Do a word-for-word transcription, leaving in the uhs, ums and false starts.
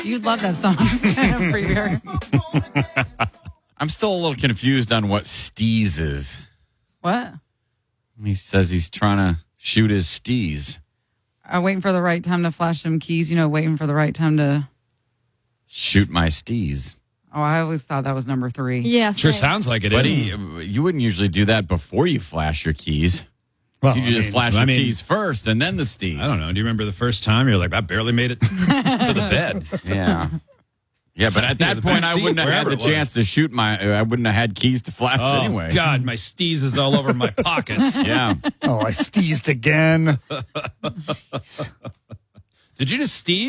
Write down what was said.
You'd love that song. Freebird. I'm still a little confused on what steez is. What? He says he's trying to shoot his steez. I'm waiting for the right time to flash some keys. You know, waiting for the right time to shoot my steez. Oh, I always thought that was number three. Yeah, sure same. sounds like it but is. He, you wouldn't usually do that before you flash your keys. Well, you I just mean, flash I your mean, keys first and then the steez. I don't know. Do you remember the first time you're like, I barely made it to the bed? Yeah. Yeah, but at that the point, back I seat, wouldn't have had wherever the it was. chance to shoot my. I wouldn't have had keys to flash Oh, anyway. God, my steez is all over my pockets. Yeah. Oh, I steezed again. Did you just steez?